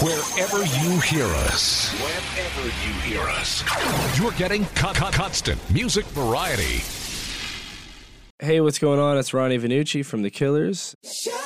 Wherever you hear us. You're getting constant music variety. Hey, what's going on? It's Ronnie Vannucci from The Killers.